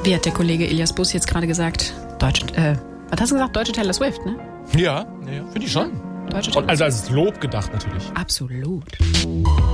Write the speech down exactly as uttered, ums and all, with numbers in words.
Wie hat der Kollege Elias Bus jetzt gerade gesagt? Deutsche, äh, was hast du gesagt? Deutsche Taylor Swift, ne? Ja, ja finde ich schon. Deutsche Taylor Also als Lob gedacht natürlich. Absolut.